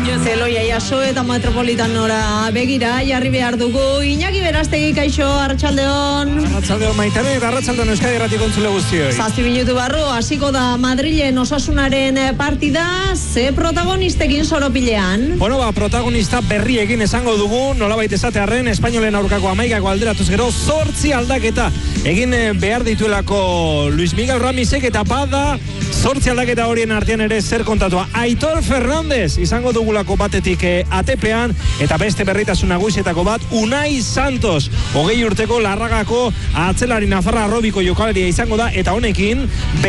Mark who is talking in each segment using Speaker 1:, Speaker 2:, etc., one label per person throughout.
Speaker 1: Zeloia jaso eta Metropolitanora begira jarri behar dugu. Iñaki Berastegi, kaixo, arratsaldeon.
Speaker 2: Arratsaldeon Maitane eta arratsaldeon Euskadi Irrati kontzule guztioi.
Speaker 1: 7 minutu barru hasiko da Madrilen Osasunaren partida, ze protagonistekin soropilean.
Speaker 2: Bueno, protagonista berriekin esango dugu, nolabait esatearren espainolen aurkako 11 alderatuz gero 8 aldaketa egin behar dituelako Luis Miguel Ramisek, eta bada 8 aldaketa horien artean ere zer kontatua. Aitor Fernández izango dugulako batetik ATP-an, eta beste berritasun nagusietako bat Unai Santos, 20 urteko Larragako atzelari nafarra arrobiko jokalaria izango da, eta honekin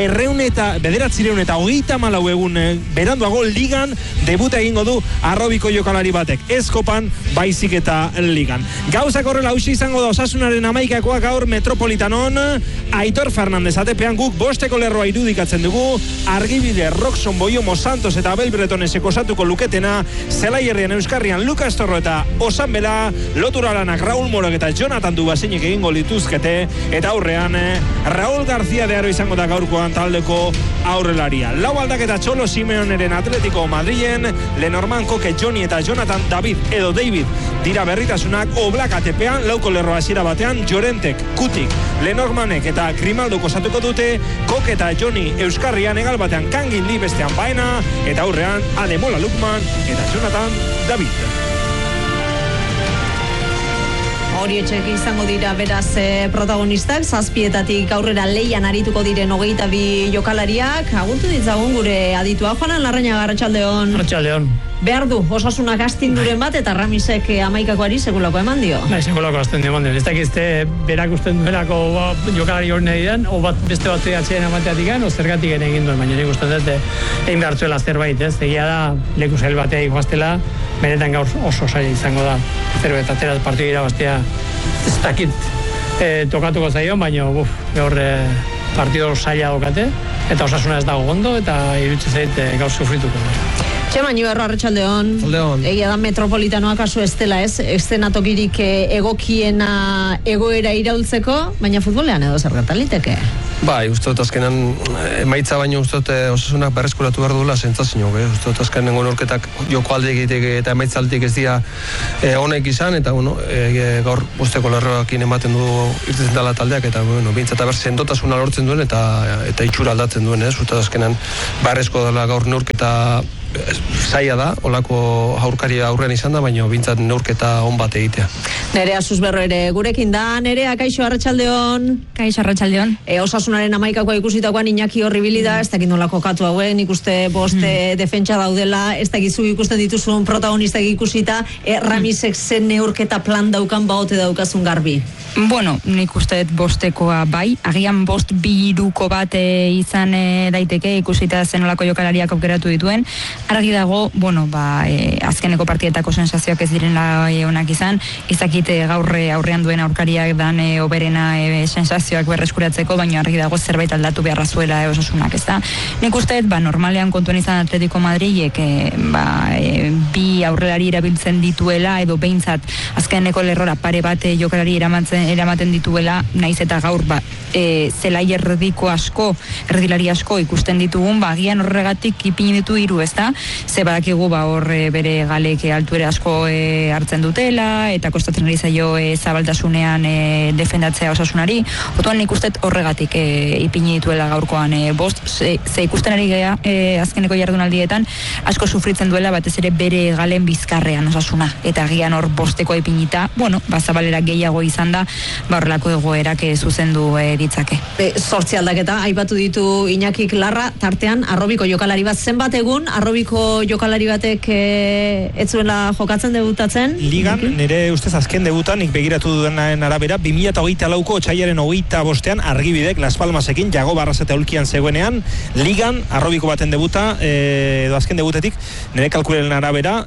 Speaker 2: 934 egun beranduago ligan debuta egingo du arrobiko jokalari batek, ez kopan baizik eta ligan. Gauzak horrela hausi izango da Osasunaren 11koa gaur Metropolitanon. Aitor Fernández ATP-an, guk bosteko lerroa irudikatzen dugu, Argibide, Roxon, Boiomo, Santos eta Abel Bretonesek osatuko luketena, Zelaierrian, Euskarrian, Lukas Torro eta Osan Bela, loturalanak Raúl Morok eta Jonathan Dubasinek egingo lituzkete, eta aurrean Raúl García de Aro izango da gaurkoan taldeko aurrelaria. Lau aldaketa Txolo Simeoneren Atletico Madrilen, Lenormand, Koke, Johnny eta Jonathan David dira berritasunak. Oblak ATP-an, lauko lerroa hasiera batean, Llorentek, Kutik, Lenormandek eta Grimaldo osatuko dute, Koke eta Johnny Euskarrian, egal batean Kangin Li, bestean Baena, eta aurrean Ademola Lukman eta Jonathan David.
Speaker 1: Horietxek izango dira beraz protagonistak, 7etatik aurrera leian arituko diren 22 jokalariak. Agurtu ditzagun gure aditua Juanan Larrañaga, arratsaldeon.
Speaker 3: Arratsaldeon.
Speaker 1: Behar du Osasunak astinduren bat, eta Ramisek 11koari segulako eman dio.
Speaker 3: Bai, segulako astindu eman dio. Ez dakizte berak usten duelako jokalari hori nahi dian, o beste bat atxean amateatik o zergatik egin duen, baina nik usten dut egin behartzuela zerbait, ez? Egia da, leku zail batea iguaztela, benetan gaur oso zaila izango da. Zerbait atera partidu irabaztea ez dakit tokatuko zaion, baina gaur partidu zaila dokate, eta Osasuna ez dago gondo, eta irutze zait gaur sufrituko.
Speaker 1: Txema Niberro, arratsaldeon. Egia da Metropolitanoa kasu ez dela, ez? Eszenatokirik egokiena egoera iraultzeko, baina futbolean edo zer gertaliteke?
Speaker 4: Bai, uste dut azkenan emaitza baino uste dut Osasunak berreskuratu behar duela sentsazio, uste dut azkenan neurketak joko aldeegitek eta emaitzaldik ez dira honek izan, eta gaur bosteko lerroakin ematen du irtetzen dela taldeak, eta bintzat aber sendotasuna lortzen duen eta itxura aldatzen duen, uste dut azkenan berresko dela gaur neurketa zaila da, olako aurkari aurrean izan da, baina bintzat neurketa on bat egitea.
Speaker 1: Nerea Susberro ere gurekin da. Nerea, kaixo, arratsaldeon.
Speaker 5: Kaixo, arratsaldeon.
Speaker 1: Osasunaren 11koa ikusitakoan Iñaki Horribili da, ez dakit nolako katu hauen, nik uste boste defentsa daudela, ez dakizu ikusten dituzun protagonistak ikusita, Ramisek zen neurketa plan daukan baote daukazun garbi.
Speaker 5: Bueno, nik uste bostekoa bai, agian 5-2 bat izan daiteke ikusita zenolako jokalariak aukeratu dituen. Argi dago, azkeneko partietako sensazioak ez direla onak izan, izakite gaur aurrean duen aurkariak dan oberena sensazioak berreskuratzeko, baina argi dago zerbait aldatu beharra zuela Osasunak, ez da. Nik uste, normalean kontuan izan Atletico Madrilek bi aurrelari erabiltzen dituela, edo behintzat azkeneko lerrora pare bat jokalari eramaten dituela, naiz eta gaur zelai erdilari asko ikusten ditugun, agian horregatik ipini ditu 3, ez da? Ze badakigu hor bere galek altuera asko hartzen dutela, eta kostatzen ari zaio zabaltasunean defendatzea Osasunari. Otuan nik uste horregatik ipini dituela gaurkoan ze ikusten ari gea azkeneko jardunaldietan asko sufritzen duela batez ere bere galen bizkarrean Osasuna, eta agian hor bosteko ipinita, zabalera gehiago izan da, horrelako egoerak zuzendu ditzake.
Speaker 1: 8 aldaketa aipatu ditu Iñakik Larra, tartean arrobiko jokalari bat, zenbat egun arrobiko jokalari batek ez zuela jokatzen debutatzen?
Speaker 2: Ligan, nire ustez azken debutan, nik begiratu dudenaren arabera, 2024ko otsailaren 25ean Argibidek Las Palmasekin Jago Barrasate aulkian zegoenean, Ligan arrobiko baten debuta, edo azken debutetik, nire kalkularen arabera,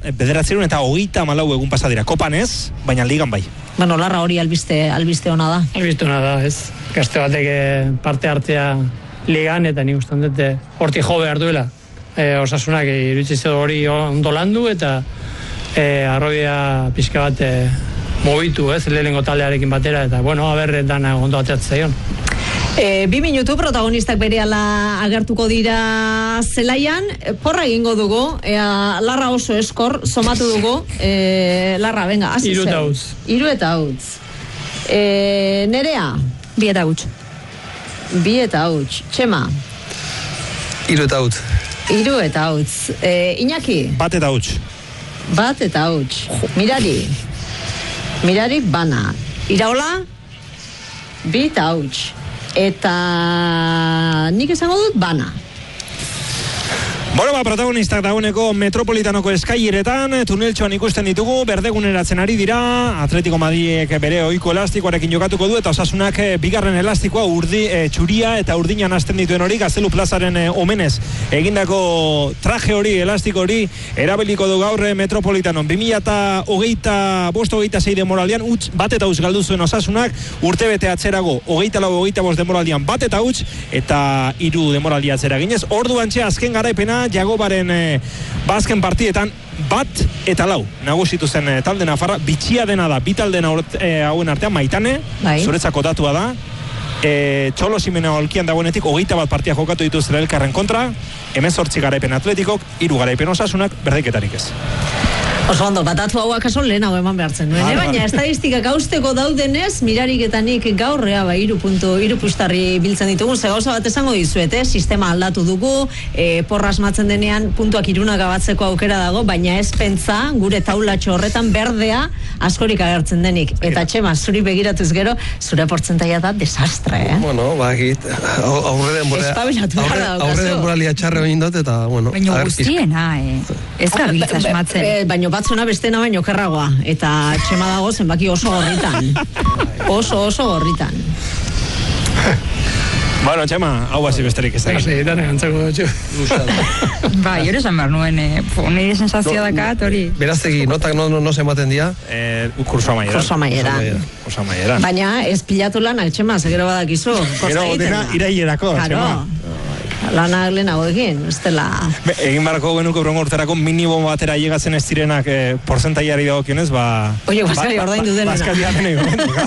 Speaker 2: 934 egun pasa dira. Kopan ez, baina Ligan bai.
Speaker 1: Larra hori albiste ona da.
Speaker 3: Albiste ona da, ez. Gazte batek parte hartzea Ligan, eta nik uste dut hortik jo behar duela. Osasunak irutzizu hori ondo landu, eta arrobia pixka bat mobitu, lehenengo taldearekin batera, eta haber dana ondo ateatzen zaion.
Speaker 1: 2 minutu protagonistak berehala agertuko dira zelaian, porra egingo dugu, Larra oso eskor, somatu dugu, Larra, venga, hasi zen. 3 eta huts. Nerea?
Speaker 5: 2 eta huts.
Speaker 1: 2 eta huts. Txema?
Speaker 4: 3 eta huts.
Speaker 1: 3 eta huts. Iñaki?
Speaker 2: 1 eta huts.
Speaker 1: 1 eta huts. Mirari bana. Iraola? 2 eta huts. Eta nik esango dut bana.
Speaker 2: Bueno, protagonistak dagoeneko Metropolitanoko eskaileretan, tuneltxoan ikusten ditugu, berdeguneratzen ari dira, Atletico Madridek bere ohiko elastikoarekin jokatuko du, eta Osasunak bigarren elastikoa txuria eta urdinan hasten dituen hori, Gaztelu plazaren omenez egindako traje hori, elastiko hori, erabiliko du gaur Metropolitanon. 2025-26 demoraldian, 1 eta huts galdu zuen Osasunak, urtebete atzerago, 24-25 demoraldian 1 eta huts, eta 3 demoraldia atzera ginez. Orduan azken garaipena Jagobaren bazken partietan 1 eta 4 nagusitu zen talde nafarra, bitxia dena da, bi taldena hauen artean, Maitane, zuretzako datua da, Txolo Simena olkian dagoenetik 21 partia jokatu dituzela elkarren kontra, 18 garaipen Atletikok, 3 garaipen Osasunak, berdeiketarik ez.
Speaker 1: Oso ondo, batatu hau akaso lehenago eman behartzen duen, baina estadistikak hausteko daudenez, Mirarik eta nik gaur, 3 pustarri biltzen ditugu, ze gauza bat esango dizuet, sistema aldatu dugu, porra asmatzen denean puntuak 3 gabatzeko aukera dago, baina ez pentsa gure taulatxo horretan berdea askorik agertzen denik. Eta Txema, zuri begiratuz gero, zure portzentaia da desastre,
Speaker 4: Bueno, bakit, aurre denboralia txarre bain dut, eta, bueno.
Speaker 5: Baina guztiena, ez da biltza asmatzen.
Speaker 1: Baina batzuna bestena baino kerragoa, eta Txema dago zenbaki oso gorritan. Oso gorritan.
Speaker 2: Bueno, Txema, hau hasi besterik ez da.
Speaker 3: Dana gantzako dutxu.
Speaker 5: Bai, hori esan behar nuen, nire sensazioa dakat, hori.
Speaker 4: Beraztegi, notak no zenbaten dira?
Speaker 2: Kurso amaieran.
Speaker 1: Baina ez pilatu lanak, Txema, zegero badakizu.
Speaker 2: Gero dena irailerako, Txema.
Speaker 1: Lanak lehenago egin, ez dela...
Speaker 2: Egin barako genuko brongo urterako minimo batera llegatzen ez direnak porcentaiari dagokionez,
Speaker 1: Oie, Baskari ordaindu denena.
Speaker 2: Baskari denena,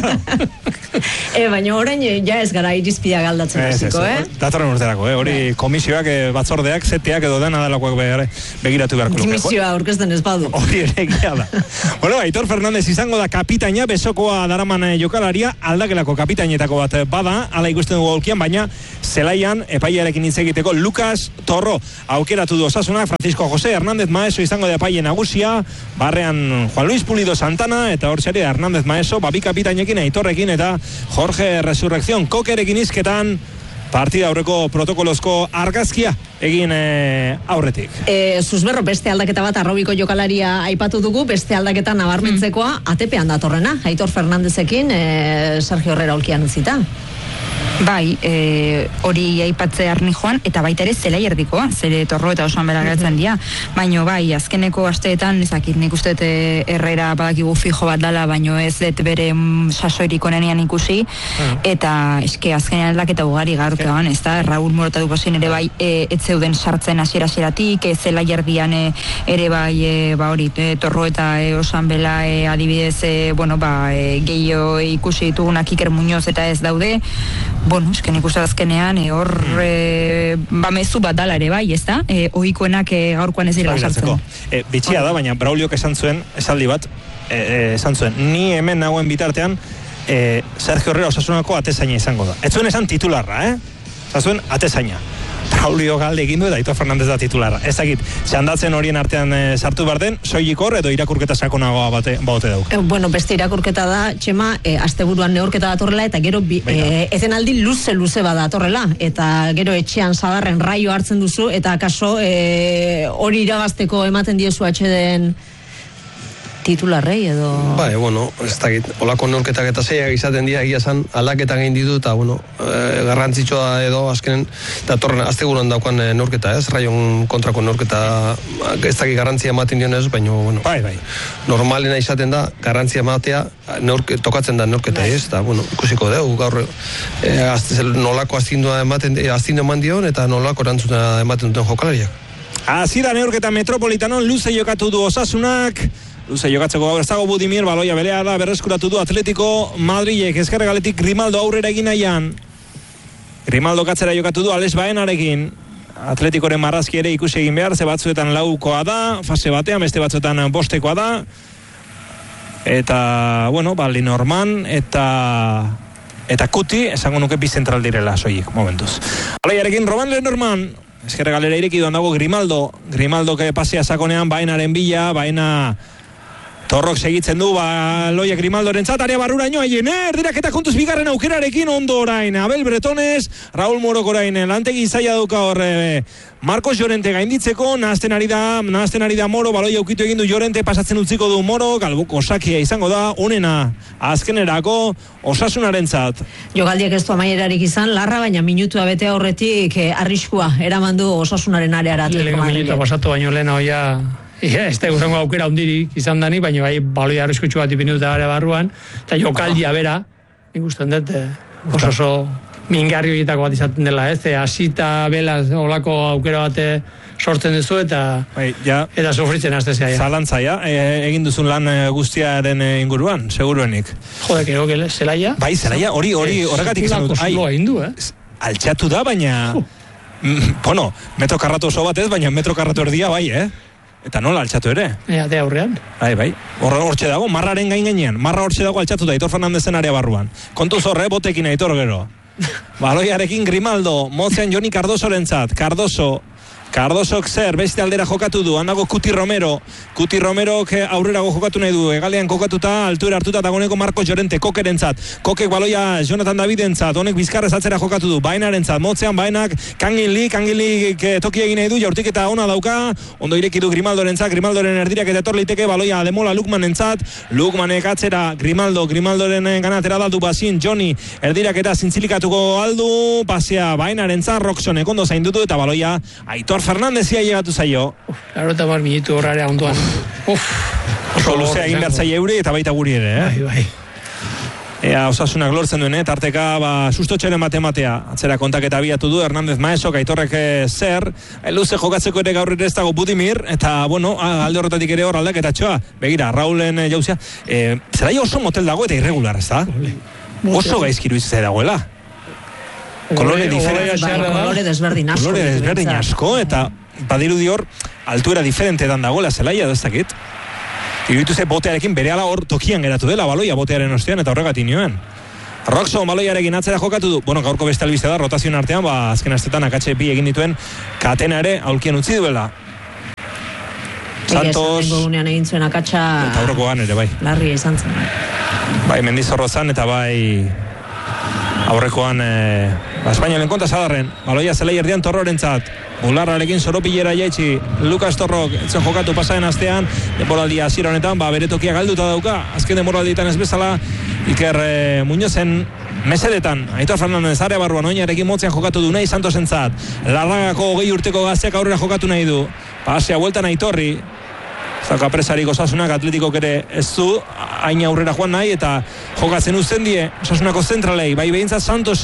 Speaker 1: baina orain ja ez gara irizpidea galdatzen hasiko,
Speaker 2: Datorren urterako, hori komisioak, batzordeak, zeteak edo dena delakoak begiratu beharko luke.
Speaker 1: Komisioa aurkezten ez badu.
Speaker 2: Hori ere egia da. Bueno, Aitor Fernández izango da kapitaina, besokoa daraman jokalaria, aldakelako kapitainetako bat bada, ala ikusten dugu aulkian, baina zelaian epaiarekin hitz egiteko Lucas Torro aukeratu du Osasunak, Francisco José Hernández Maeso izango de epaile nagusia, barrean Juan Luis Pulido Santana, eta hor seria Hernández Maeso, babi kapitainekin, Aitorrekin eta Jorge Resurrección Kokerekin izketan, partida aurreko protokolozko argazkia egin aurretik.
Speaker 1: Zuzberro, beste aldaketa bat arrobiko jokalaria aipatu dugu, beste aldaketa nabarmentzekoa ATP-an datorrena, Aitor Fernandezekin Sergio Herrera olkian utzita.
Speaker 5: Bai, hori aipatze arni joan, eta baita ere zelai erdikoa, zere Torro eta Osoan bera gertzen dira. Baina bai, azkeneko asteetan, ezakit nik uste Herrera badakigu fijo bat dala, baino ez dut bere sasoirik onenian ikusi, eta eske azkenean aldaketa ugari gaurkoan, ez da, Raúl Morotatuko zen ere bai, ez zeuden sartzen hasiera-hasieratik, zelai erdian ere bai, hori, Torro eta Osoan bela adibidez, gehiago ikusi ditugunak Iker Muñoz eta ez daude. Bueno, esken ikusten azkenean, hor mezu bat dala ere bai, ez da? Ohikoenak gaurkoan ez dira sartzen.
Speaker 2: Bitxia da, baina Brauliok esan zuen, esaldi bat, esan zuen, ni hemen nagoen bitartean, Sergio Herrera Osasunako atezaina izango da. Ez zuen esan titularra, Esan zuen atezaina. Braulio galde egin du eta Aitor Fernandez da titularra. Ez dakit, zehandatzen horien artean sartu behar den, soilik hor edo irakurketa sakonagoa baute dauk.
Speaker 1: Bueno, beste irakurketa da, Txema, asteburuan neurketa datorrela eta gero etenaldi luze bada datorrela. Eta gero etxean zadarren raio hartzen duzu eta akaso hori irabazteko ematen diezu atxeden titularrei edo...
Speaker 4: Bai, ez dakit, olako neurketak eta zeiak izaten dira, egia zan, aldaketak egin ditu, eta, garrantzitsua edo, azkenen, datorren, asteburuan daukan neurketa, ez? Raion kontrako neurketa, ez dakit garrantzia ematen dionez, baina,
Speaker 2: Bai.
Speaker 4: Normalena izaten da, garrantzia ematea, tokatzen da neurketa, ez? Eta, ikusiko dugu, gaur, nolako astindu eman dion, eta nolako erantzuna ematen duten jokalariak.
Speaker 2: Hasi da neurketa Metropolitanon, luze jokatu du Osasunak, luze jokatzeko gaur ez dago Budimir, baloia berea da, berreskuratu du Atletico Madrilek, ezkerregaletik Grimaldo aurrera egin nahian. Grimaldo katzera jokatu du Alex Baenarekin. Atletikoren marrazki ere ikusi egin behar, ze batzuetan laukoa da, fase batean, beste batzuetan bostekoa da. Eta, bueno, Linorman eta Kuti, esango nuke bi zentral direla, soilik, momentuz. Alaiarekin, Roman Lenorman, eskerre galera ireki doan dago Grimaldo que pasea sakonean, Baenaren bila, Baena Torrok segitzen du, Loia Grimaldoren area barruraino, haien, erdiraketa kontuz bigarren aukerarekin, ondo orain, Abel Bretones, Raúl Morok orain, lantegi zaila duka horre, Marcos Llorente gainditzeko, nahazten ari da Moro, baloia ukitu egin du Llorente, pasatzen utziko du Moro, galbuko sakia izango da, onena, azkenerako, Osasunarentzat.
Speaker 1: Jokaldiak ez du amaierarik izan, larra, baina minutua bete aurretik arriskua, eraman du Osasunaren areara.
Speaker 3: Lehenko minutua pasatu baino lehen hoia, ez da gurrengo aukera hundirik izan dani, baina bai baloia arriskutsu bat ipinuta gara barruan, eta jokaldia bera, ikusten dut, oso mingarri horietako bat izaten dela, hasita belaz olako aukera bate sortzen duzu eta sofritzen azte zaia.
Speaker 2: Zalantza, egin duzun lan guztiaren inguruan, seguruenik.
Speaker 3: Jode, kero, Zelaia?
Speaker 2: Bai, Zelaia, hori horregatik izan dut. Altxatu da, baina, bueno, metro karratu oso bat ez, baina metro karratu erdia bai, Eta nola altxatu ere?
Speaker 3: Ate aurrean.
Speaker 2: Bai. Hortxe dago, marraren gainean. Marra hortxe dago altxatu da, Aitor Fernandezen area barruan. Kontuz horre, botekin Aitor gero. Baloiarekin Grimaldo, motzean Joni Cardosorentzat. Cardosok zer, beste aldera jokatu du, handago Kuti Romero aurrerago jokatu nahi du, egalean kokatuta, altuera hartuta dagoneko Marcos Llorente, Kokerentzat, Kokek baloia Jonathan Davidentzat, honek Bizkarrez atzera jokatu du, Baenarentzat, motzean Baenak, Kangin Lee toki egin nahi du, jaurtik eta ona dauka, ondo ireki du Grimaldoren erdirak eta etorleiteke, baloia Ademola Lukmanentzat, Lukmanek atzera, Grimaldoren ganatera daldu bazin, Joni, erdirak eta zintzilikatuko aldu, pasea Baenarentzat, Roxonek ondo zaindutu eta baloia Aitor Fernandezia llegatu zaio.
Speaker 3: Claro, eta minutu horrarea ondoan.
Speaker 2: Oso luzea egin behar zaio euri eta baita guri ere,
Speaker 3: Bai.
Speaker 2: Osasunak lortzen duen, tarteka sustotxeren matematea. Atzera kontaketa abiatu du, Hernandez Maesok, Aitorrek zer, luze jokatzeko ere gaur ere ez dago Budimir, eta, bueno, alde horretatik ere hor aldaketa txoa. Begira, Raulen jauzia. Zeraia oso motel dago eta irregular, ez da? Oso gaizkiru izan dagoela. Kolore desberdin asko eta badirudi hor altuera diferente dan dagoela Zelaia ez dakit. Iruditu ze botearekin berehala hor tokian geratu dela baloia botearen ostean eta horregatik nioen. Roxon baloiarekin atzera jokatu du. Bueno, gaurko beste albiste da rotazioen artean, azken astetan akatxe bi egin dituen Katena ere aulkien utzi duela. Santos
Speaker 1: egin zuen akatsa
Speaker 2: eta aurrekoan ere bai.
Speaker 1: Larria izan zen.
Speaker 2: Bai, Mendizorrozan eta bai aurrekoan Espainialen konta zadarren, baloia Zelai erdian Torrorentzat, Bularrarekin Soropillera jaitsi, Lukas Torrok etzen jokatu pasaren astean, denboraldia hasiera honetan, bere tokia galduta dauka, azken denboraldietan ez bezala, Iker Muñozen mesedetan, Aitor Fernandez area barruan oinarekin motzean jokatu du nahi Santosentzat, Larragako 20 urteko gazteak aurrera jokatu nahi du, pasea bueltan Aitorri, zaka presarik Osasunak Atletikok ere ez du, hain aurrera joan nahi, eta jokatzen uzten die, Osasunako zentralei, bai behintzat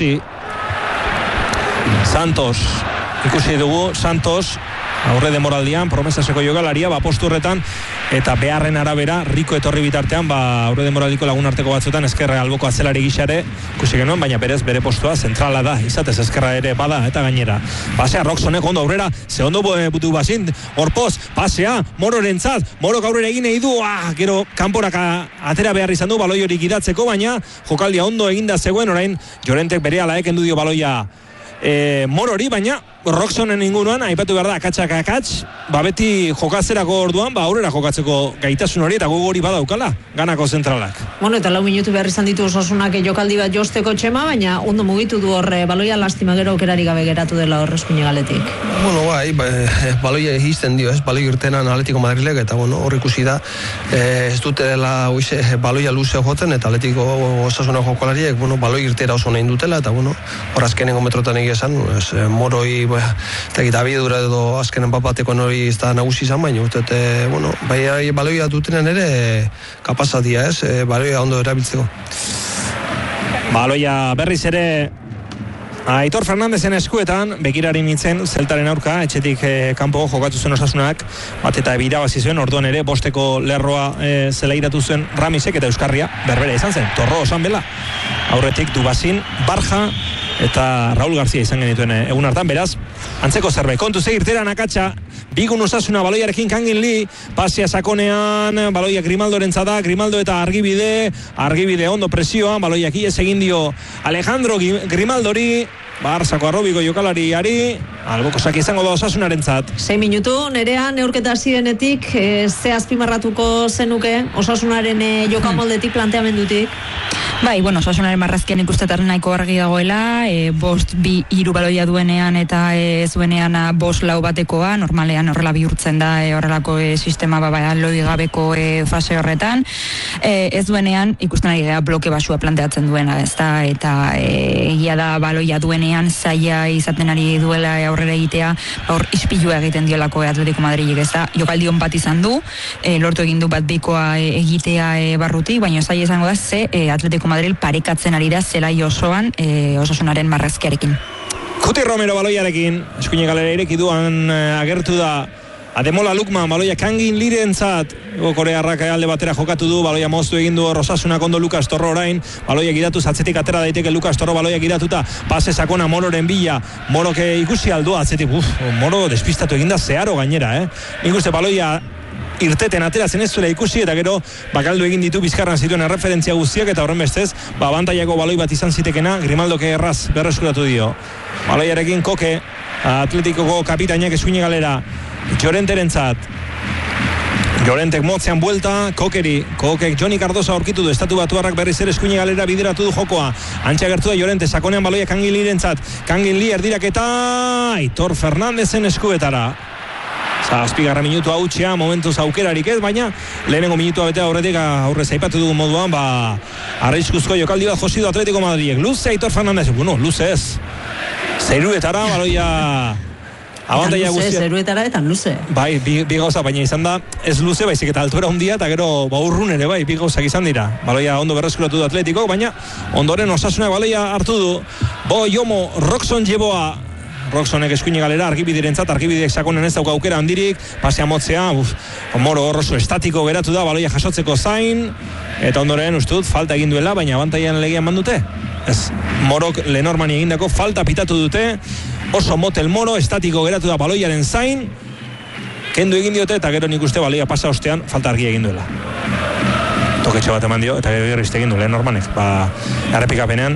Speaker 2: Santos, ikusi dugu, Santos, aurre demoraldian, promesaseko jokalaria, postu horretan, eta beharren arabera, Riko etorri bitartean, aurre demoraldiko lagun arteko batzuetan, ezkerra alboko azelari gixare, ikusi genuen, baina berez bere postua zentrala da, izatez ezkerra ere bada, eta gainera. Pasea, Roxonek ondo aurrera, ze ondo butu bazin, horpoz, pasea, Mororentzat, Morok aurrera egin nahi du, gero, kanporak atera behar izan du, baloi hori gidatzeko, baina jokaldia ondo eginda zegoen, orain, Llorentek bere ala eken du dio baloia Morori, baina Roxonen inguruan, aipatu behar da, akats, beti jokatzerako orduan, aurrera jokatzeko gaitasun hori eta gogo hori badaukala, ganako zentralak.
Speaker 1: Bueno, eta 4 minutu behar izan ditu Osasunak jokaldi bat josteko Txema, baina ondo mugitu du horre, baloia lastima gero aukerari gabe geratu dela horre eskuine galetik.
Speaker 4: Bueno, baloia egizten dio, baloi irtenan Atletico Madrilek, eta hor ikusi da, ez dutela baloia luze joten, eta Atletico Osasuna jokalariek, baloi irtera oso nahi dutela, eta hor azkenengo metrotan egia esan, Moroi eta Davidura edo azkenen bateko hori ez da nagusi izan, baina bai baloia dutenen ere kapazatia, baloia ondo erabiltzeko.
Speaker 2: Baloia berriz ere Aitor Fernandezen eskuetan, begirari nintzen Zeltaren aurka, etxetik kanpo jokatu zuen Osasunak, bat eta birabazi zuen, orduan ere bosteko lerroa zelairatu zuen Ramisek eta Euskarria berbera izan zen, Torro osan bela, aurretik Dubazin, Barja eta Raul García izan genituen egun hartan, beraz, antzeko zerbait. Kontu irteran akatsa, Bigun Osasuna baloiarekin Kangin Lee, pasia sakonean, baloia Grimaldorentzat da, Grimaldo eta Argibide ondo presioa, baloiak iez egin dio Alejandro Grimaldori, Barzako arrobiko jokalariari, albokosak izango da Osasunarentzat.
Speaker 1: 6 minutu, Nerea, neurketa hasienetik, ze azpimarratuko zenuke Osasunaren jokamoldetik, planteamendutik?
Speaker 5: Bai, bueno, Osasunaren marrazkian ikustetan nahiko argi dagoela, 5-2-3 baloia duenean eta zuenean 5-4 batekoa, normalean horrela bihurtzen da horrelako sistema loi gabeko fase horretan. Ez duenean ikusten ari gara bloke basua planteatzen duena, ezta, eta egia da baloia duenean zaila izaten ari duela aurrera egitea, hor ispilua egiten diolako Atletico Madridik, ezta. Jokaldion bat izan du, lortu egin du bat bikoa egitea barrutik, baina zaila izango da ze Atletico Madrid parekatzen ari da zelai osoan Osasunaren marrazkiarekin.
Speaker 2: Kuti Romero baloiarekin, eskuine galera ireki duan agertu da Ademola Lukman, baloia Kangin Lirentzat, korearrak alde batera jokatu du, baloia moztu egin du Osasunak ondo Lukas Torro orain, baloia gidatu atzetik atera daiteke Lukas Torro baloia gidatuta, pase sakona Mororen bila, Morok ikusi aldua atzetik, Moro despistatu eginda zeharo gainera, nik uste baloia irteten ateratzen ez zuela ikusi eta gero bakaldu egin ditu bizkarran zituen erreferentzia guztiak eta horren bestez, bantaiako baloi bat izan zitekena, Grimaldoke erraz berreskuratu dio. Baloiarekin Koke, Atletikoko kapitainak eskuine galera, Llorenterentzat. Llorentek motzean buelta, Kokek Johnny Cardoso aurkitu du, estatu batuarrak berriz ere eskuine galera bideratu du jokoa. Antxa gertu da Llorente, sakonean baloia Kangin Lirentzat. Kangin Li erdiraketa, Aitor Fernandezen eskuetara. Azpigarra minutua hautxea, momentuz aukerarik ez, baina lehenengo minutua bete aurretik aurrez aipatu dugun moduan, arriskuzko jokaldi bat josi du Atletico Madridek. Luze Aitor Fernandez, luze ez. Zeruetara, baloia abantaia guztia.
Speaker 1: Zeruetara eta luze.
Speaker 2: Bai, bi gauza, baina izan da, ez luze, baizik eta altuera hundia, eta gero urrun ere, bai, bi gauzak izan dira. Baloia ondo berreskuratu du Atletico, baina ondoren Osasunak baloia hartu du. Jomo, Roxon Jeboa, Roxonek eskuine galera, Argibiderentzat, Argibidek sakonen ez dauka aukera handirik, pasea motzea, Moro horroso estatiko geratu da, baloia jasotzeko zain, eta ondoren ustut, falta egin duela, baina abantaian legean mandute. Ez, Morok Lenormani egindako falta pitatu dute, oso motel Moro, estatiko geratu da baloiaren zain, kendu egin diote, eta gero nik uste baloia pasa ostean, falta argi egin duela. Toketxo bat eman dio, eta gero izte egin du Lenormanek, errepikapenean,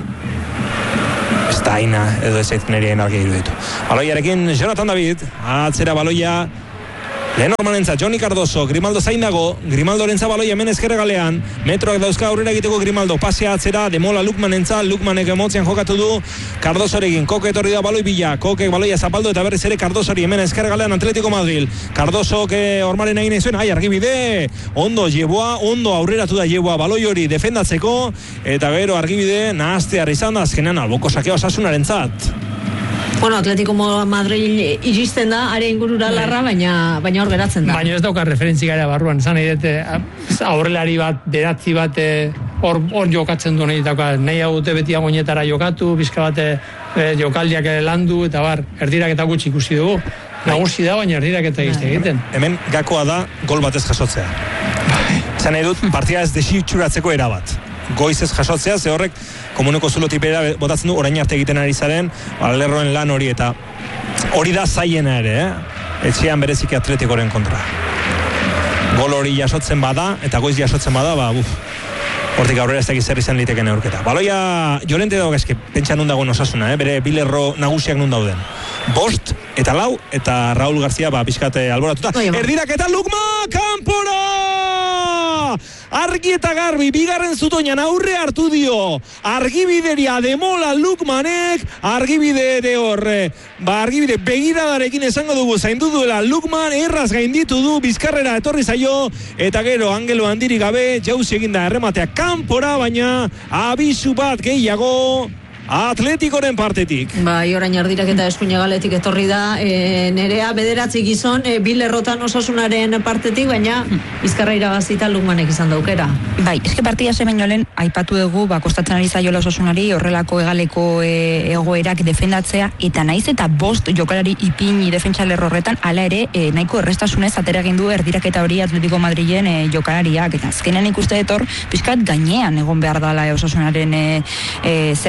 Speaker 2: ez da aina edo ez eitzenerien argi iruditu. Baloiarekin Jonathan David, atzera baloia Lenormanentzat, Johnny Cardoso, Grimaldo zain dago, Grimaldorentzat baloia hemen ezkerra galean, metroak dauzka aurrera egiteko Grimaldo, pasea atzera, Demola Lukmanentzat, Lukmanek emotzean jokatu du, Cardosorekin, Koke etorri da baloi bila, Koke baloia zapaldu eta berriz ere Cardosori hemen ezkerra galean Atletico Madrid, Cardoso ormaren egin zuen, Argibide, ondo Jeboa, ondo aurreratu da Jeboa baloi hori defendatzeko, eta gero Argibide nahaztear izan da, azkenean alboko sakea Osasunarentzat.
Speaker 1: Bueno, Atletico Madrid iristen da, are ingurura larra, baina hor geratzen da.
Speaker 3: Baina ez dauka referentzi gara barruan, zan nahi dute aurrelari bat, beratzi bat hor jokatzen du nahi dute beti agoinetara jokatu, bizka bat jokaldiak landu, eta erdirak eta gutxi ikusi dugu. Nagusi da, baina erdirak eta egiten.
Speaker 2: Hemen gakoa da gol batez jasotzea. Zan nahi dut, partia ez desitxuratzeko erabat. Goiz ez jasotzea, ze horrek komuneko zulotipera botatzen du orain arte egiten ari zaren lerroen lan hori, eta hori da zaiena ere, etxean bereziki Atletikoren kontra. Gol hori jasotzen bada, eta goiz jasotzen bada, hortik aurrera ez dakiz zer izan liteken aurketa. Baloia Llorente dago eske, pentsa nun dagoen Osasuna, bere bilerro nagusiak nun dauden. 5 eta 4, eta Raul García pixkate alboratuta. Erdirak eta Lukma, kanpora! Argi eta garbi, bigarren zutoinan aurre hartu dio. Argibideria Demola Lukmanek, Argibide ere horre. Argibide begiradarekin esango dugu, zaindu duela Lukman, erraz gainditu du, bizkarrera etorri zaio, eta gero Angelo handirik gabe, jauzi eginda errematea kanpora, baina abisu bat gehiago Atleticoren partetik.
Speaker 1: Orain erdirak eta eskuina galetik etorri da, Nerea bederatzi gizon, bilerrotan Osasunaren partetik, baina bizkarra irabazita Lukmanek izan daukera.
Speaker 5: Bai, eske partida zemen jolen, aipatu dugu, kostatzen ari zaiola Osasunari, horrelako egaleko egoerak defendatzea, eta naiz eta 5 jokalari ipini defentsa lerro horretan, hala ere, nahiko errestasunez atera egin du erdirak eta hori Atletico Madrilen jokalariak, eta azkenean ikuste etor, pizkat gainean egon behar dala Osasunaren zea jokalari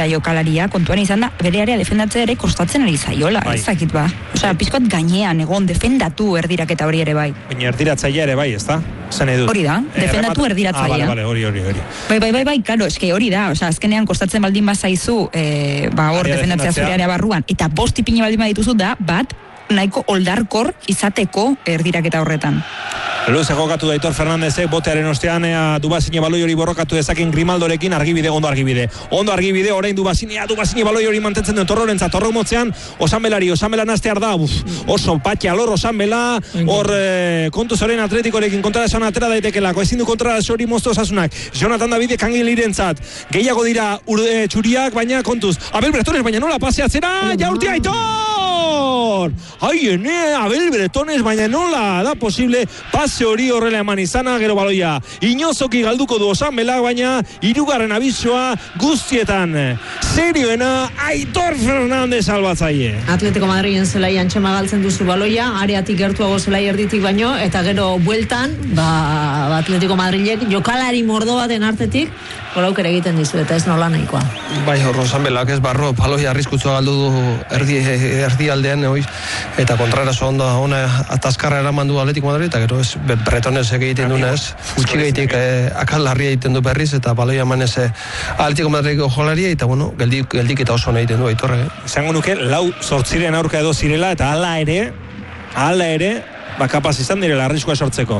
Speaker 5: jokalaria kontuan izan da, bere area defendatzea ere kostatzen ari zaiola,
Speaker 2: bai.
Speaker 5: ezakit ba. Osea, pizkot gainean egon defendatu erdiraketa hori ere bai.
Speaker 2: Baina erdiratzailea ere bai, ezta? Zen edut.
Speaker 5: Hori da, defendatu erdiratzailea.
Speaker 2: Vale, hori.
Speaker 5: Bai, claro, eske hori da, osea, azkenean kostatzen baldin bazaizu, hor defendatzea zure area barruan, eta 5 ipini baldin badituzu da, bat, nahiko oldarkor izateko erdiraketa horretan.
Speaker 2: Luze jokatu da Aitor Fernandezek, botearen ostean Dubasine baloi hori borrokatu dezaken Grimaldorekin, ondo argibide, orain Dubasine baloi hori mantentzen duen Torrorentzat, Torro motzean, Osanbela nastear da, oso patxia lor Osanbela, hor kontuz horren Atletikorekin kontrarazioan atera daitekelako, ezin du kontrarazio hori moztu Osasunak, Jonathan Davidek Angelirentzat, gehiago dira txuriak, baina kontuz, Abel Bretones, baina nola paseatzera, jaurti Aitor! Abel Bretones, baina nola da posible pase hori horrela eman izana, gero baloia Inozoki galduko du Osanbela, baina 3. abisoa guztietan serioena Aitor Fernandez albatzaile.
Speaker 1: Atletico Madriden zelai antxema galtzen duzu baloia, areatik gertuago zelai erditik baino, eta gero bueltan, Atletico Madrilek jokalari mordo baten artetik golaukera egiten dizu, eta ez nola nahikoa.
Speaker 4: Bai, hor Osanbelak ez barro, baloia arriskutsua galdu du erdi aldean, eta kontrarazo ona atazkarra eraman du Atletico Madrid, eta gero ez Bretones egiten dunez, gutxigeitik akallarria egiten du berriz, eta baloia emanez Atletico Madrideko jolaria, eta bueno, geldik eta oso egiten du Aitorre.
Speaker 2: Zango nuke, 4 aurka edo zirela, eta hala ere, kapaz izan direla arriskua sortzeko.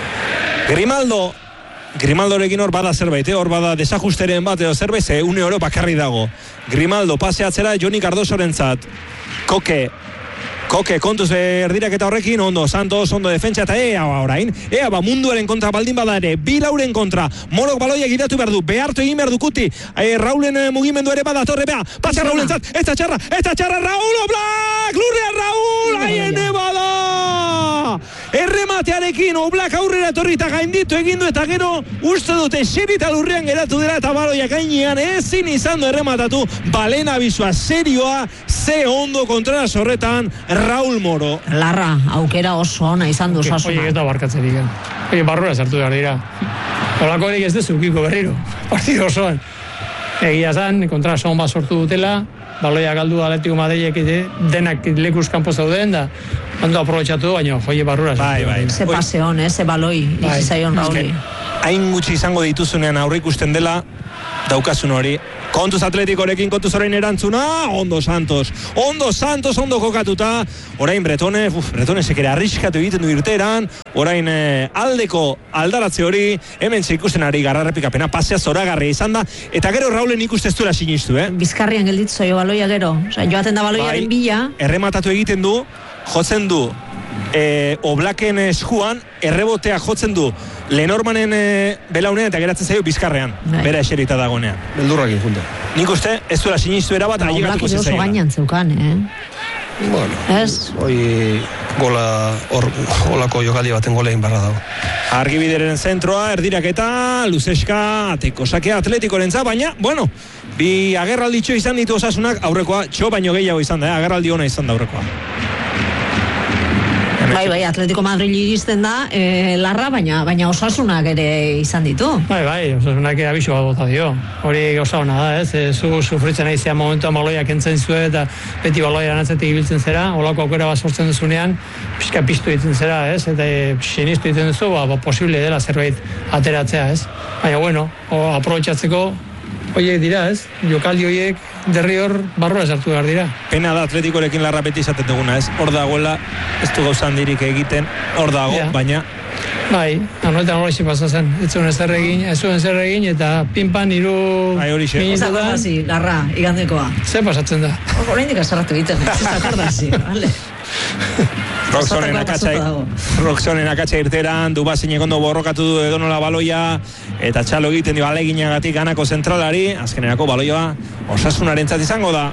Speaker 2: Grimaldorekin hor bada zerbait, hor bada desajusteren bat edo zerbait, une oro bakarri dago. Grimaldo paseatzera Joni Cardosorentzat. Koke kontuz erdiraketa horrekin, ondo Santos, ondo defentsa, eta orain, munduaren kontra baldin bada ere, Bilauren kontra, Morok baloia giratu behar du, behartu egin behar du Kuti, Raulen mugimendu ere bada, torre bea, pasa Raulentzat, ez da txarra, Raul Oblak, lurrean Raul, haien bada! Errematearekin Oblak aurrera torrita gainditu egindu, eta gero uste dute xerita lurrean geratu dira, eta baloia gainean ezin izan du errematatu, balen abizua serioa, ze ondo kontrara sorretan, Raul Moro.
Speaker 1: Larra, aukera oso ona izan du Osasuna.
Speaker 3: Oie, eta barkatzerik. Barrura sartu behar dira. Olako erik ez dezukiko berriro. Partido osoan. Egia zan, kontra son bat sortu dutela, baloia galdu Atletico Madrilek denak lekuz kanpo zauden, da ondo aprobetxatu, baina joie barrura sartu.
Speaker 2: Bai.
Speaker 1: Ze paseon, ze baloi, izizaion Rauli.
Speaker 2: Hain gutxi izango dituzunean aurre ikusten dela, daukazun hori. Kontuz Atletikorekin, kontuz orain erantzuna, ondo Santos, ondo kokatuta, orain Bretonesek ere arriskatu egiten du irteran, orain aldeko aldaratze hori, hemen ikusten ari garrarrepikapena, pasea zoragarria izan da, eta gero Raulen ikusten ez duela sinistu,
Speaker 1: Bizkarrian gelditzu zaio baloia gero, joaten da baloiaren bila.
Speaker 2: Errematatu egiten du, jotzen du, Oblaken eskuan, errebotea jotzen du, Lenormanen belaunean eta geratzen zaio bizkarrean, bera eserita dagonean.
Speaker 4: Beldurrakin junta.
Speaker 2: Nik uste, ez duela sinistu erabat, ailegatuko
Speaker 1: zizaiela. Oblak oso gainan zeukan,
Speaker 4: Bueno, hoi olako jokaldi baten golein barra dago.
Speaker 2: Argibideren zentroa, erdiraketa, Luzeska, ateko sakea Atletikorentzat, baina, bueno, bi agerralditxo izan ditu Osasunak, aurrekoa, txo baino gehiago izan da, agerraldi ona izan da aurrekoa.
Speaker 1: Bai, Atletico Madrid iristen da, larra, baina Osasunak ere izan ditu.
Speaker 3: Bai, Osasunak abiso bat bota dio. Hori gauza hona da, ez? Zu sufritzen nahi zean momentua baloia kentzen zuen, eta beti baloia anatzetik ibiltzen zera, holako aukera bat sortzen duzunean, pixka piztu egiten zera, ez? Eta sinistu egiten duzu, posible dela zerbait ateratzea, ez? Baina, bueno, aprobetxatzeko horiek dira, ez? Jokaldi horiek derri hor barrura sartu behar dira.
Speaker 2: Pena da Atletikorekin larra beti izaten duguna, ez? Hor dagoela, ez du gauza handirik egiten, hor dago, baina...
Speaker 3: Bai, anuetan hori pasatzen, ez zuen zer egin, eta pinpan 3 minututan...
Speaker 1: Zakardazi, larra, igandekoa.
Speaker 3: Zer pasatzen da?
Speaker 1: Horrein dik azarratu egiten, zakardazi, vale?
Speaker 2: Roxonen akatsa irteran, Dubasinek ondo borrokatu du edonola baloia, eta txalo egiten dio aleginagatik ganako zentralari, azkenerako baloia Osasunarentzat izango da.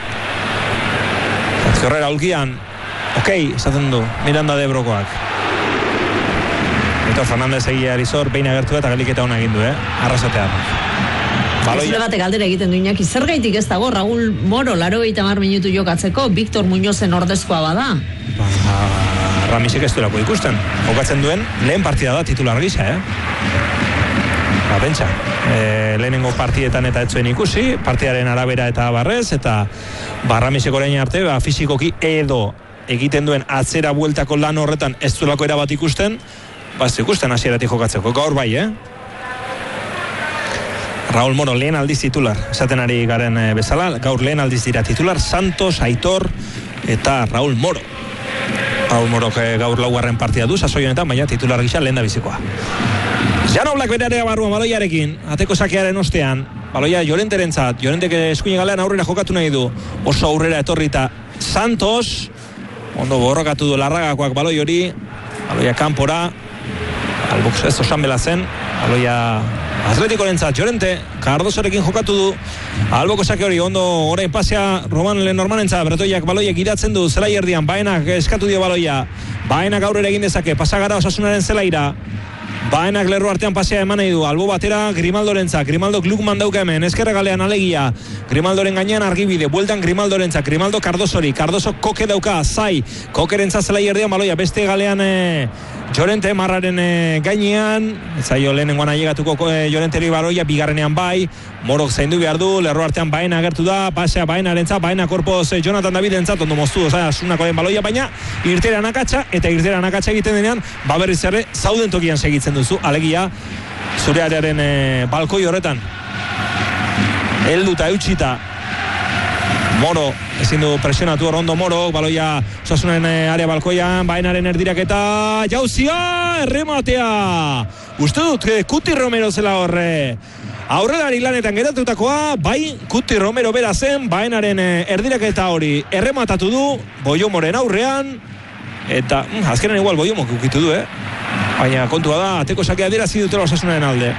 Speaker 2: Horrera ulkian, esaten du, Miranda de Brokoak. Aitor Fernandez egia Arizor, behin agertu eta geliketa hona egin du, arrasatean.
Speaker 1: Zure batek galdera egiten du Iñaki, zergaitik ez dago Raul Moro 80 minutu jokatzeko, Victor Muñozen ordezkoa bada?
Speaker 2: Ramisek ez duelako ikusten. Jokatzen duen lehen partida da titular gisa, Bentsa, lehenengo partietan eta etzuen ikusi, partiaren arabera eta barrez, eta Ramisek orain arte, fisikoki edo egiten duen atzera bueltako lan horretan ez duelako erabat ikusten, ikusten hasieratik jokatzeko, gaur bai, Raúl Moro lehen aldiz titular, esaten ari garen bezala, gaur lehen aldiz dira titular, Santos, Aitor eta Raúl Moro. Raúl Morok gaur laugarren partida du, sasoi honetan, baina titular gisa lehen da bizikoa. Jan Oblak berarea barruan baloiarekin, ateko sakearen ostean, baloia Llorenterentzat, Llorentek eskuine galean aurrera jokatu nahi du, oso aurrera etorrita Santos, ondo borrokatu du Larragakoak baloi hori, baloia kanpora, albuk ez osan bela zen, baloia Atleticorentzat, Llorente, Cardosorekin jokatu du, alboko sake hori, ondo orain pasea Roman Lenormanentzat, Bretoiak baloiek idatzen du, zelai erdian, Baenak eskatu dio baloia, Baenak aurrera egin dezake, pasagara Osasunaren zelaira, Baenak lerro artean pasea eman nahi du, albo batera Grimaldorentzat, Grimaldok Lukman dauka hemen, eskerra galean alegia, Grimaldoren gainean argibide, bueltan Grimaldorentzat, Grimaldo Cardosori, Cardoso koke dauka, zai, kokerentzat zelai erdian baloia, beste galean Llorente marraren gainean, zaio lehenengoan ailegatuko Llorenteri baloia, bigarrenean bai, Morok zaindu behar du, lerro artean Baena agertu da, pasea Baenarentzat, Baena korpoz Jonathan Davidentzat, ondo moztu, asunako den baloia, baina irteran akatsa, eta irteran akatsa egiten denean, berriz ere, zauden tokian segitzen duzu, alegia, zure arearen balkoi horretan. Helduta eutxita, Moro, ezin du presionatu hor ondo Moro, baloia Osasunaren area balkoian, Baenaren erdiraketa, jauzia, errematea! Uste dut, Kuti Romero zela horre. Aurrelari lanetan geratutakoa, bai, Kuti Romero bera zen, Baenaren erdiraketa hori errematatu du, Boiomoren aurrean, eta azkenan igual Boiomok ukitu du, baina kontua da, ateko sakea adierazi dutela Osasunaren alde.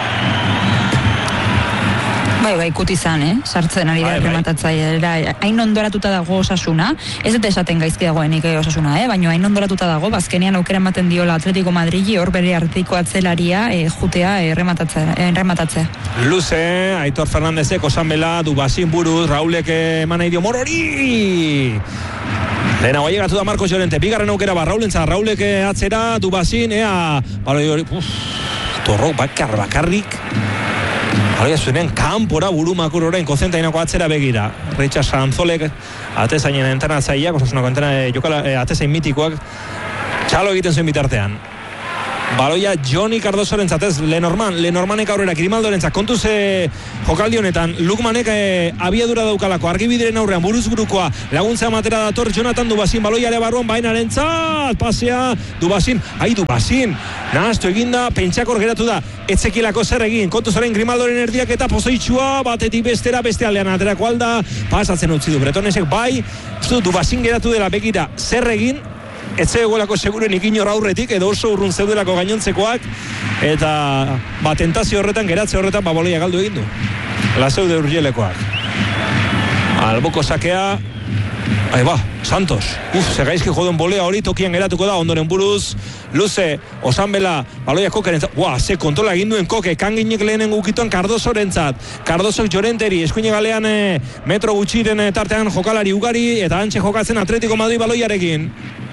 Speaker 5: Bai, Kuti zan, sartzen ari da errematatzailera, hain ondoratuta dago Osasuna, ez dut esaten gaizki dagoenik Osasuna, baina hain ondoratuta dago, bazkenean aukera ematen diola Atletico Madridi, hor bere arteko atzelaria jutea errematatzea.
Speaker 2: Luze, Aitor Fernandezek osanbela, Dubasin buruz, Raulek eman nahi dio Morori! Lehena ailegatu da Marcos Llorente, bigarren aukera Raulentza, Raulek atzera, Dubasin, baloi hori, torro bakarrik, baloia zuen kanpora burumakur orain kozentainako atzera begira. Richard Sanzolek atezainen entrenatzaileak, Osasunako atezain mitikoak txalo egiten zuen bitartean. Baloia Johnny Cardosorentzat, ez Lenormanek aurrera, Grimaldorentzat, kontuz jokaldi honetan, Lukmanek abiadura daukalako, argibideren aurrean, buruzburukoa, laguntza ematera dator Jonathan Dubasin, baloia ere barruan Baenarentzat, pasea, Dubasin, nahaztu eginda, pentsakor geratu da, etzekilako zer egin, kontuz orain Grimaldoren erdiak eta pozoitxua, batetik bestera, beste aldean aterako alda, pasatzen utzi du, Bretonesek bai, Dubasin geratu dela begira, zer egin, ez zegoelako seguren ikinor aurretik, edo oso urrun zeudelako gainontzekoak, eta tentazio horretan, geratze horretan, baloia galdu egin du. Laseude urgielekoak. Alboko sakea, Santos. Ze gaizki joduen bolea hori, tokian geratuko da, ondoren buruz, Luze, Osanbela, baloia Kokerentzat, ze kontrola egin duen Koke, kanginek lehenen gukituan Cardosorentzat, Cardosok Llorenteri, eskuine galean metro gutxiren tartean jokalari ugari, eta antxe jokatzen Atletico Madrid baloiarekin.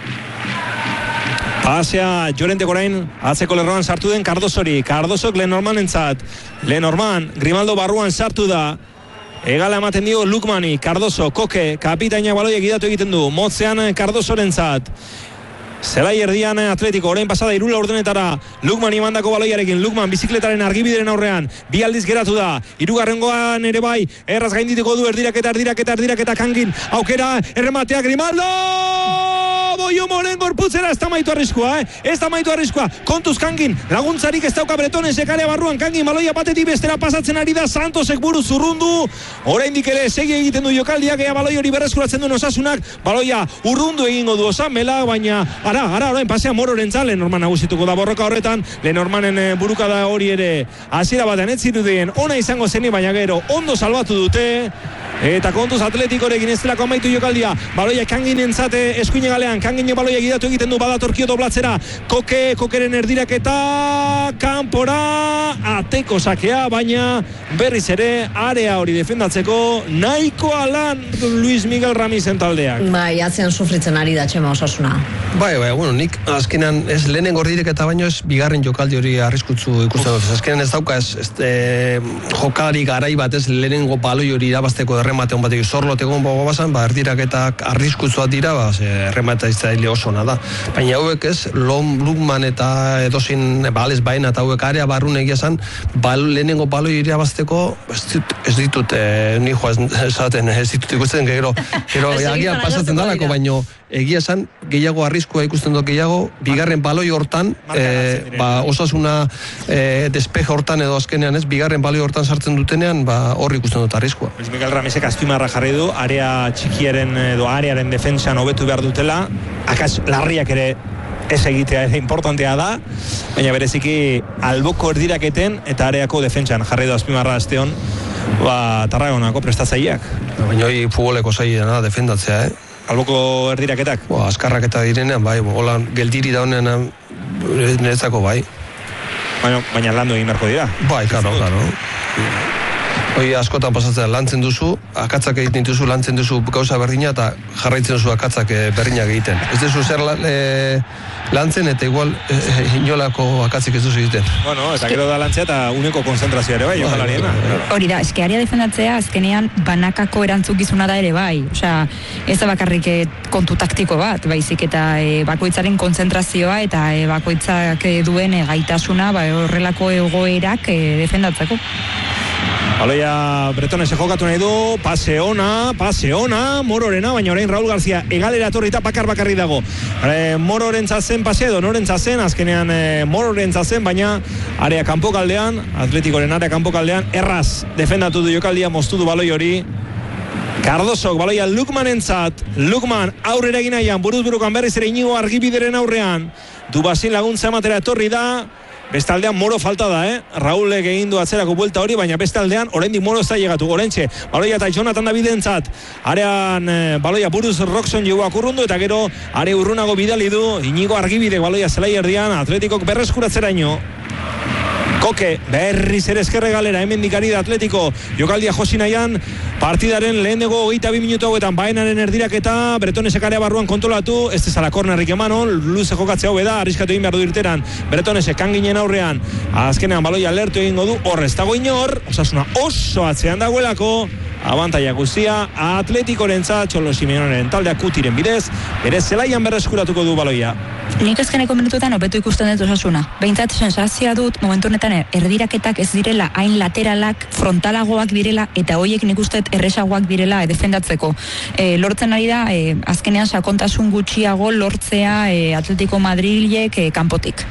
Speaker 2: Pasea Llorentek orain atzeko lerroan sartu den Cardosori, Cardosok Lenormanentzat, Lenorman, Grimaldo barruan sartu da, egala ematen dio Lukmani, Cardoso, Koke, kapitaina baloia gidatu egiten du, motzean Cardosorentzat, zelai erdian Atletico, orain pasada irula ordenetara, Lukmani mandako baloiarekin, Lukman bizikletaren argibideren aurrean, bi aldiz geratu da, hirugarrengoan ere bai, erraz gaindituko du, erdiraketa, kangin, aukera, errematea, Grimaldo! Boiomoren gorputzera, ez da maitu arriskua, kontuz Kangin, laguntzarik ez dauka Bretonesek area barruan, Kangin baloia batetik bestera pasatzen ari da, Santosek buru zurrundu, oraindik ere segi egiten du jokaldiak, baloi hori berreskuratzen duen Osasunak, baloia urrundu egingo du Osanbela, baina ara, orain pasea Mororentzat, Lenorman nagusituko da borroka horretan, Lenormanen burukada hori ere hasiera batean ez zirudien, ona izango zeni, baina gero ondo salbatu dute, Eta kontuz Atleticorekin ez delako amaitu jokaldia. Baloia Kanginentzate eskuine galean. Kangine baloia gidatu egiten du badatorkio doblatzera. Kokeren erdiraketa kanpora ateko sakea, baina berriz ere area hori defendatzeko nahikoa lan Luis Miguel Ramizen taldeak.
Speaker 1: Bai, atzean sufritzen ari da Txema Osasuna.
Speaker 4: Bai, bueno, nik azkenan ez lehenengo erdiraketa baino ez bigarren jokaldi hori arriskutsu ikusten dut. Azkenan ez dauka jokalari garai bat ez lehenengo baloi hori irabazteko erremate hon batek zorlotegon bazan, erdiraketak arriskutsuak dira, erremate iztaile oso ona da. Baina hauek ez, Lukman eta edozin bales baina eta hauek area barrun egia zan, lehenengo baloi irabazteko ez ditut, ni joa esaten, ez ditut ikusten gero agian pasatzen dalako, baino egia esan, gehiago arriskua ikusten dut gehiago, bigarren baloi hortan, Osasuna despeje hortan edo azkenean ez, bigarren baloi hortan sartzen dutenean, horri ikusten dut arriskua.
Speaker 2: Luis Miguel Ramesek azpimarra jarri du, area txikiaren edo arearen defentsan hobetu behar dutela, akaz larriak ere ez egitea ere importantea da, baina bereziki alboko erdiraketen eta areako defentsan jarri du azpimarra asteon, Tarragonako prestatzaileak.
Speaker 4: Baina hori futboleko zaila defendatzea,
Speaker 2: Alboko erdiraketak?
Speaker 4: Azkarrak eta direnean, bai, hola, geldiri daunean niretzako, bai.
Speaker 2: Baina landu egin beharko dira.
Speaker 4: Bai, karo. Hoi askotan pasatzen lantzen duzu, akatzak egiten duzu, lantzen duzu gauza berdina eta jarraitzen duzu akatzak berdinak egiten. Ez duzu zer lantzen eta igual inolako akatzik ez duzu egiten.
Speaker 2: Bueno, eta gero da lantzea eta uneko konzentrazioa ere bai, jokalariena.
Speaker 5: Hori da, eske aria defendatzea azkenean banakako erantzukizuna da ere bai. Osea, ez da bakarrik kontu taktiko bat, baizik eta bakoitzaren konzentrazioa eta bakoitzak duen gaitasuna horrelako egoerak defendatzeko.
Speaker 2: Baloia Bretonesek jokatu nahi du, pase ona, Mororena, baina orain Raúl García egalera torrita bakarri dago. Mororentza zen pase edo norentza zen, azkenean Mororentza zen, baina area kanpokaldean, Atleticoren area kanpokaldean, erraz defendatu du jokaldia, moztu du baloi hori. Cardosok baloia Lukmanentzat, Lukman aurrera egin nahian, buruz-burukan berriz ere Inigo Argibideren aurrean, Dubazin laguntza ematera etorri da. Bestaldean Moro falta da, Raúlek egin du atzerako buelta hori, baina bestaldean oraindik Moro ez da llegatu. Orentxe, baloia eta Jonathan Davidentzat, arean baloia buruz Roxon jegoak urrundu, eta gero are urrunago bidali du Inigo Argibidek baloia zelai erdian, Atletikok berreskuratzeraino. Koke, berriz ere eskerre galera, hemen dikari da Atletico, jokaldia josi nahian, partidaren lehenengo 22 minutu hauetan, baenaren erdiraketa, Bretonesek area barruan kontrolatu, ez ezala kornerrik emanon, luze jokatzea hobe da, arriskatu egin behar du irteran, Bretonesek kanginen aurrean, azkenean baloia alertu egingo du, horrez dago inor, Osasuna oso atzean dagoelako, abantaia guztia, Atleticorentzat, Txolo Simeoneren taldeak Kutiren bidez, bere zelaian berreskuratuko du baloia.
Speaker 5: Nik azkeneko minutuetan hobetu ikusten dut Osasuna. Behintzat sensazioa dut momentu honetan erdiraketak ez direla hain lateralak, frontalagoak direla eta hoiek nik uste erresagoak direla defendatzeko. Lortzen ari da azkenean sakontasun gutxiago lortzea Atletico Madrilek kanpotik.